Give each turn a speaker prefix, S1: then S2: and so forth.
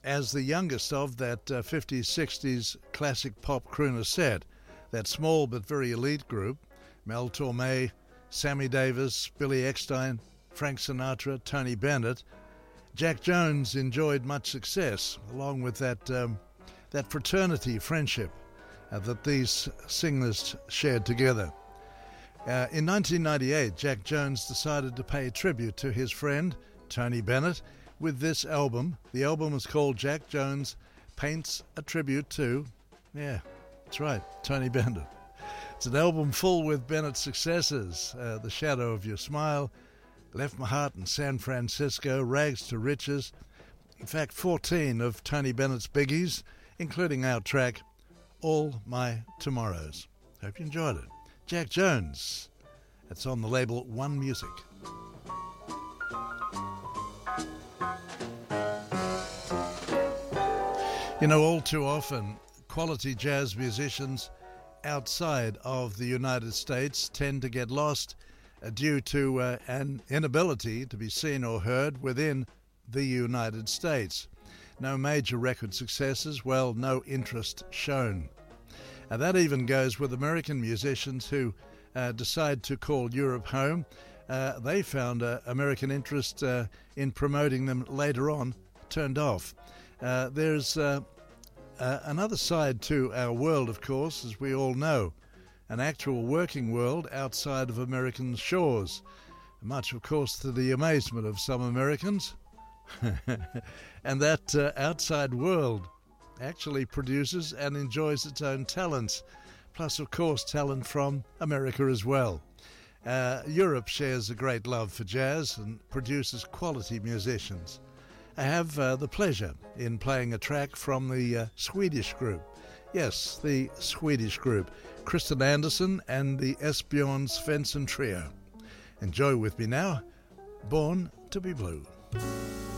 S1: as the youngest of that 50s, 60s classic pop crooner set, that small but very elite group, Mel Torme, Sammy Davis, Billy Eckstine, Frank Sinatra, Tony Bennett. Jack Jones enjoyed much success, along with that fraternity friendship that these singers shared together. In 1998, Jack Jones decided to pay tribute to his friend, Tony Bennett, with this album. The album is called Jack Jones Paints a Tribute to, yeah, that's right, Tony Bennett. It's an album full with Bennett's successes, The Shadow of Your Smile, Left My Heart in San Francisco, Rags to Riches. In fact, 14 of Tony Bennett's biggies, including our track, All My Tomorrows. Hope you enjoyed it. Jack Jones. It's on the label One Music. You know, all too often, quality jazz musicians outside of the United States tend to get lost due to an inability to be seen or heard within the United States. No major record successes, well, no interest shown. And that even goes with American musicians who decide to call Europe home. They found American interest in promoting them later on turned off. There's another side to our world, of course, as we all know, an actual working world outside of American shores, much, of course, to the amazement of some Americans. And that outside world actually produces and enjoys its own talents, plus, of course, talent from America as well. Europe shares a great love for jazz and produces quality musicians. I have the pleasure in playing a track from the Swedish group. Yes, the Swedish group, Kristen Anderson and the Esbjörn Svensson Trio. Enjoy with me now, Born to be Blue.